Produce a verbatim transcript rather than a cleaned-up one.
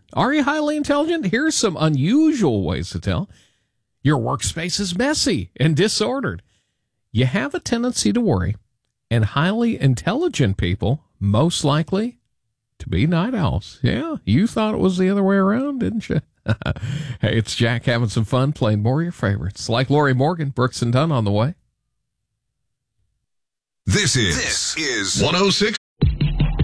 Are you highly intelligent? Here's some unusual ways to tell. Your workspace is messy and disordered. You have a tendency to worry, and highly intelligent people most likely to be night owls. Yeah, you thought it was the other way around, didn't you? Hey, it's Jack having some fun playing more of your favorites. Like Lori Morgan, Brooks and Dunn on the way. This is, this is one oh six